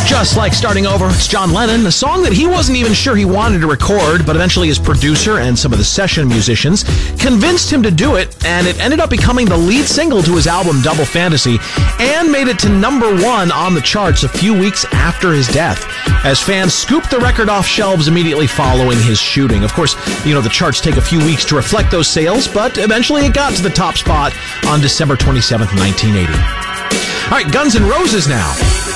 Just Like Starting Over, it's John Lennon, a song that he wasn't even sure he wanted to record, but eventually his producer and some of the session musicians convinced him to do it, and it ended up becoming the lead single to his album Double Fantasy, and made it to #1 on the charts a few weeks after his death, as fans scooped the record off shelves immediately following his shooting. Of course, the charts take a few weeks to reflect those sales, but eventually it got to the top spot on December 27th, 1980. All right, Guns N' Roses now.